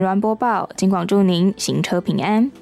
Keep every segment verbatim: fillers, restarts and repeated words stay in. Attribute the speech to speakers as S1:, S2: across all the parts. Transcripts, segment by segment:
S1: 软播报，警广祝您行车平安。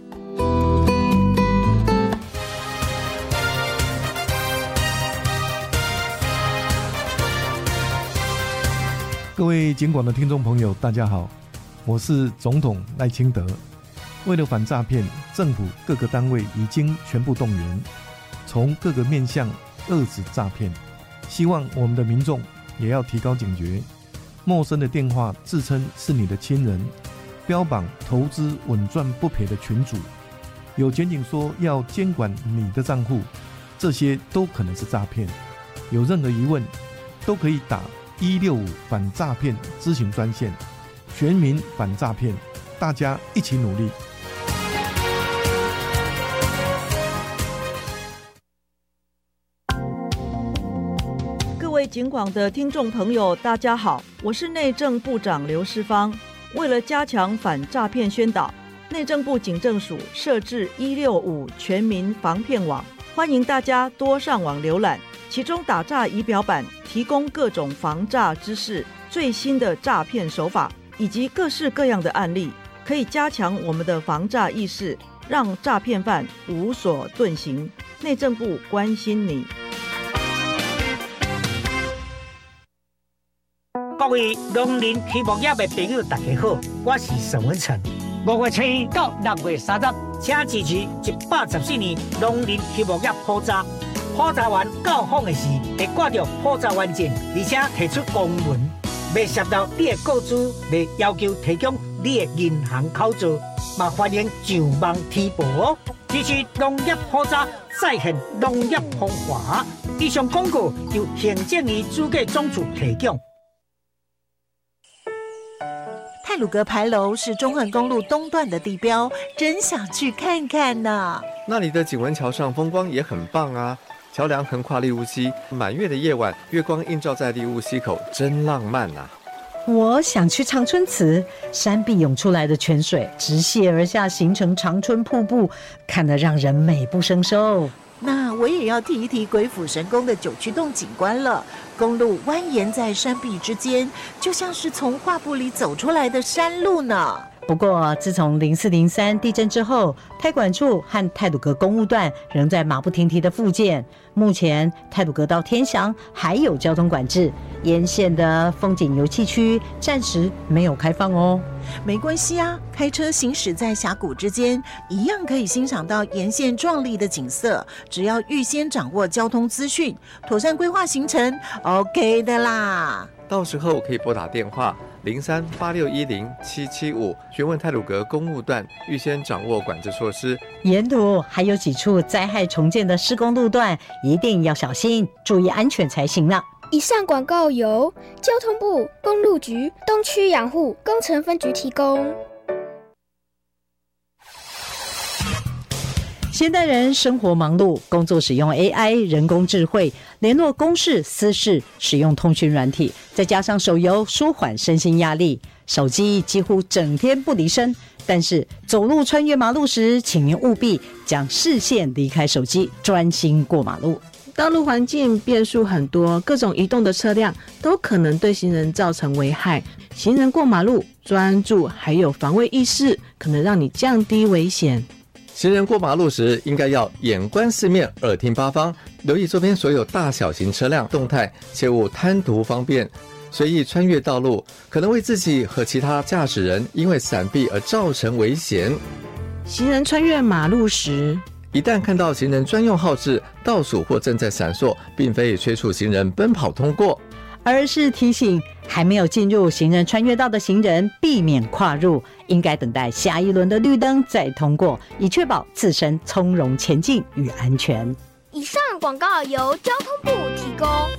S2: 各位警广的听众朋友，大家好，我是总统赖清德。为了反诈骗，政府各个单位已经全部动员，从各个面向遏止诈骗。希望我们的民众也要提高警觉，陌生的电话自称是你的亲人，标榜投资稳赚不赔的群组，有检警说要监管你的账户，这些都可能是诈骗。有任何疑问，都可以打一六五反诈骗咨询专线，全民反诈骗，大家一起努力。
S3: 各位警广的听众朋友，大家好，我是内政部长刘世芳。为了加强反诈骗宣导，内政部警政署设置一六五全民防骗网，欢迎大家多上网浏览。其中打诈仪表板提供各种防诈知识、最新的诈骗手法以及各式各样的案例，可以加强我们的防诈意识，让诈骗犯无所遁形。内政部关心你。
S4: 各位农林畜牧业的朋友大家好，我是沈文成。五月七日到六月三十，请支持一百十四年农林畜牧业普查。普查员到访的时，会挂着普查员证，而且提出公文，未涉到你的个资，未要求提供你的银行口座，嘛欢迎上网提报哦。支持农业普查，再现农业风华。以上广告由行政院主计总处提供。
S5: 太鲁阁牌楼是中横公路东段的地标，真想去看看呢。
S6: 那里的景文桥上风光也很棒啊。桥梁横跨利乌溪，满月的夜晚，月光映照在利乌溪口，真浪漫啊！
S7: 我想去长春祠，山壁涌出来的泉水直泻而下，形成长春瀑布，看得让人美不胜收。
S5: 那我也要提一提鬼斧神工的九曲洞景观了。公路蜿蜒在山壁之间，就像是从画布里走出来的山路呢。
S7: 不过，自从零四零三地震之后，太管处和太鲁阁公务段仍在马不停蹄的复建。目前，太鲁阁到天祥还有交通管制，沿线的风景游憩区暂时没有开放哦。
S5: 没关系啊，开车行驶在峡谷之间，一样可以欣赏到沿线壮丽的景色。只要预先掌握交通资讯，妥善规划行程 ，OK 的啦。
S6: 到时候可以拨打电话零三八六一零七七五，询问太鲁阁公务段，预先掌握管制措施。
S7: 沿途还有几处灾害重建的施工路段，一定要小心，注意安全才行了。
S8: 以上广告由交通部公路局东区养护工程分局提供。
S7: 现代人生活忙碌，工作使用 A I 人工智慧，联络公事私事使用通讯软体，再加上手游舒缓身心压力，手机几乎整天不离身。但是走路穿越马路时，请您务必将视线离开手机，专心过马路。
S9: 道路环境变数很多，各种移动的车辆都可能对行人造成危害。行人过马路专注还有防卫意识，可能让你降低危险。
S6: 行人过马路时，应该要眼观四面，耳听八方，留意周边所有大小型车辆动态，切勿贪图方便，随意穿越道路，可能为自己和其他驾驶人因为闪避而造成危险。
S9: 行人穿越马路时，
S6: 一旦看到行人专用号志倒数或正在闪烁，并非催促行人奔跑通过，
S7: 而是提醒还没有进入行人穿越道的行人避免跨入，应该等待下一轮的绿灯再通过，以确保自身从容前进与安全。
S8: 以上广告由交通部提供。